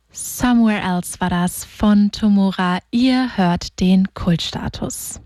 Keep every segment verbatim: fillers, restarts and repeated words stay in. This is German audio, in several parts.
Somewhere Else war das von Tomora. Ihr hört den Kultstatus.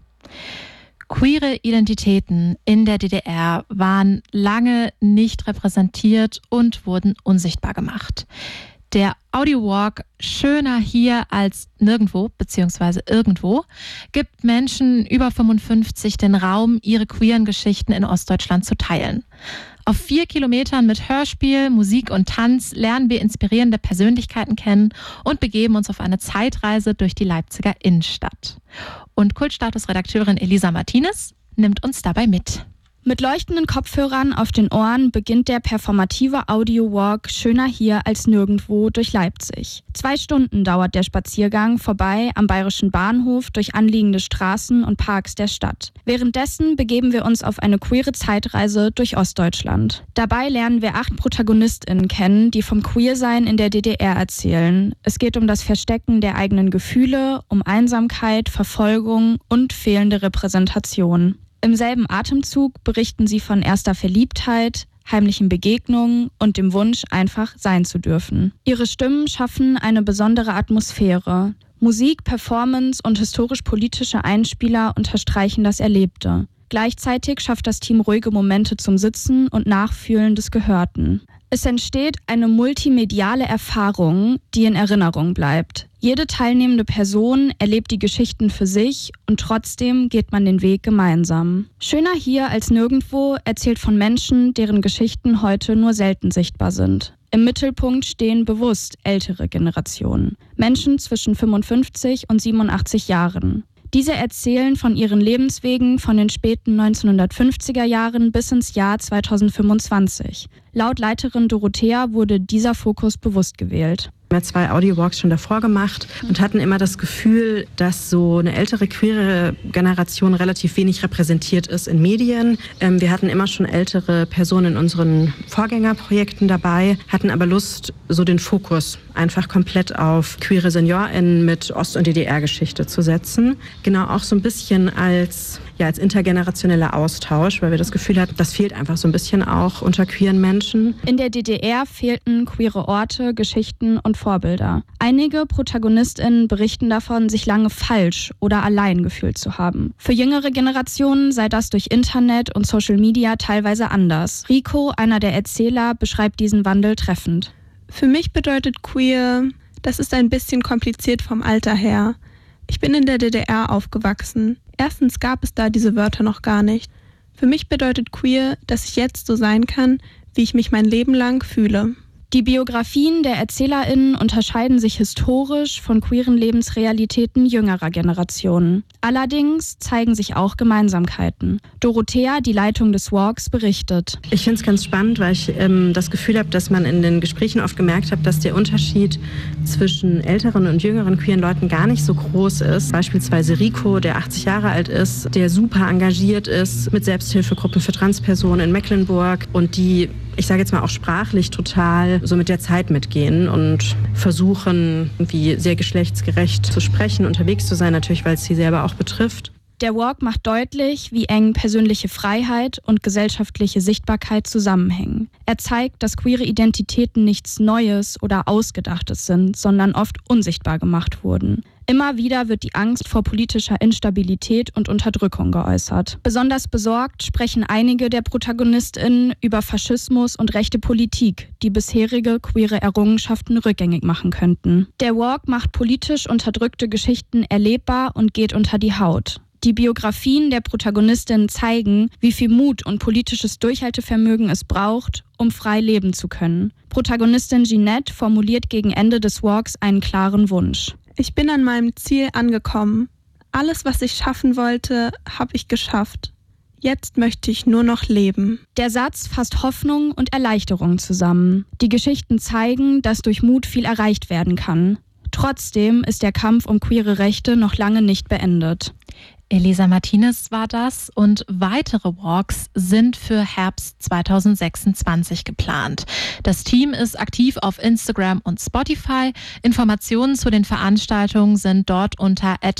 Queere Identitäten in der D D R waren lange nicht repräsentiert und wurden unsichtbar gemacht. Der Audiowalk Schöner hier als nirgendwo bzw. irgendwo gibt Menschen über fünfundfünfzig den Raum, ihre queeren Geschichten in Ostdeutschland zu teilen. Auf vier Kilometern mit Hörspiel, Musik und Tanz lernen wir inspirierende Persönlichkeiten kennen und begeben uns auf eine Zeitreise durch die Leipziger Innenstadt. Und Kultstatus-Redakteurin Elisa Martinez nimmt uns dabei mit. Mit leuchtenden Kopfhörern auf den Ohren beginnt der performative Audio-Walk Schöner hier als nirgendwo durch Leipzig. Zwei Stunden dauert der Spaziergang vorbei am Bayerischen Bahnhof durch anliegende Straßen und Parks der Stadt. Währenddessen begeben wir uns auf eine queere Zeitreise durch Ostdeutschland. Dabei lernen wir acht ProtagonistInnen kennen, die vom Queersein in der D D R erzählen. Es geht um das Verstecken der eigenen Gefühle, um Einsamkeit, Verfolgung und fehlende Repräsentation. Im selben Atemzug berichten sie von erster Verliebtheit, heimlichen Begegnungen und dem Wunsch, einfach sein zu dürfen. Ihre Stimmen schaffen eine besondere Atmosphäre. Musik, Performance und historisch-politische Einspieler unterstreichen das Erlebte. Gleichzeitig schafft das Team ruhige Momente zum Sitzen und Nachfühlen des Gehörten. Es entsteht eine multimediale Erfahrung, die in Erinnerung bleibt. Jede teilnehmende Person erlebt die Geschichten für sich und trotzdem geht man den Weg gemeinsam. Schöner hier als nirgendwo erzählt von Menschen, deren Geschichten heute nur selten sichtbar sind. Im Mittelpunkt stehen bewusst ältere Generationen. Menschen zwischen fünfundfünfzig und siebenundachtzig Jahren. Diese erzählen von ihren Lebenswegen von den späten neunzehnhundertfünfziger Jahren bis ins Jahr zweitausendfünfundzwanzig. Laut Leiterin Dorothea wurde dieser Fokus bewusst gewählt. Wir haben zwei Audiowalks schon davor gemacht und hatten immer das Gefühl, dass so eine ältere queere Generation relativ wenig repräsentiert ist in Medien. Wir hatten immer schon ältere Personen in unseren Vorgängerprojekten dabei, hatten aber Lust, so den Fokus einfach komplett auf queere SeniorInnen mit Ost- und D D R-Geschichte zu setzen. Genau auch so ein bisschen als, ja, als intergenerationeller Austausch, weil wir das Gefühl hatten, das fehlt einfach so ein bisschen auch unter queeren Menschen. In der D D R fehlten queere Orte, Geschichten und Vorbilder. Einige ProtagonistInnen berichten davon, sich lange falsch oder allein gefühlt zu haben. Für jüngere Generationen sei das durch Internet und Social Media teilweise anders. Rico, einer der Erzähler, beschreibt diesen Wandel treffend. Für mich bedeutet queer, das ist ein bisschen kompliziert vom Alter her. Ich bin in der D D R aufgewachsen. Erstens gab es da diese Wörter noch gar nicht. Für mich bedeutet queer, dass ich jetzt so sein kann, wie ich mich mein Leben lang fühle. Die Biografien der ErzählerInnen unterscheiden sich historisch von queeren Lebensrealitäten jüngerer Generationen. Allerdings zeigen sich auch Gemeinsamkeiten. Dorothea, die Leitung des Walks, berichtet. Ich finde es ganz spannend, weil ich ähm, das Gefühl habe, dass man in den Gesprächen oft gemerkt hat, dass der Unterschied zwischen älteren und jüngeren queeren Leuten gar nicht so groß ist. Beispielsweise Rico, der achtzig Jahre alt ist, der super engagiert ist mit Selbsthilfegruppen für Transpersonen in Mecklenburg und die, ich sage jetzt mal auch sprachlich, total so mit der Zeit mitgehen und versuchen, irgendwie sehr geschlechtsgerecht zu sprechen, unterwegs zu sein, natürlich, weil es sie selber auch betrifft. Der Walk macht deutlich, wie eng persönliche Freiheit und gesellschaftliche Sichtbarkeit zusammenhängen. Er zeigt, dass queere Identitäten nichts Neues oder Ausgedachtes sind, sondern oft unsichtbar gemacht wurden. Immer wieder wird die Angst vor politischer Instabilität und Unterdrückung geäußert. Besonders besorgt sprechen einige der ProtagonistInnen über Faschismus und rechte Politik, die bisherige queere Errungenschaften rückgängig machen könnten. Der Walk macht politisch unterdrückte Geschichten erlebbar und geht unter die Haut. Die Biografien der Protagonistinnen zeigen, wie viel Mut und politisches Durchhaltevermögen es braucht, um frei leben zu können. Protagonistin Jeanette formuliert gegen Ende des Walks einen klaren Wunsch. Ich bin an meinem Ziel angekommen. Alles, was ich schaffen wollte, habe ich geschafft. Jetzt möchte ich nur noch leben. Der Satz fasst Hoffnung und Erleichterung zusammen. Die Geschichten zeigen, dass durch Mut viel erreicht werden kann. Trotzdem ist der Kampf um queere Rechte noch lange nicht beendet. Elisa Martinez war das und weitere Walks sind für Herbst zweitausendsechsundzwanzig geplant. Das Team ist aktiv auf Instagram und Spotify. Informationen zu den Veranstaltungen sind dort unter at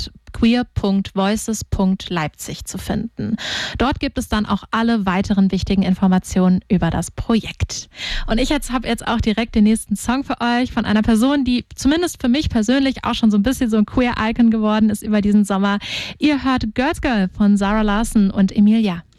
queer punkt voices punkt leipzig zu finden. Dort gibt es dann auch alle weiteren wichtigen Informationen über das Projekt. Und ich jetzt habe jetzt auch direkt den nächsten Song für euch von einer Person, die zumindest für mich persönlich auch schon so ein bisschen so ein Queer-Icon geworden ist über diesen Sommer. Ihr hört Girls Girl von Zara Larsson und Emilia.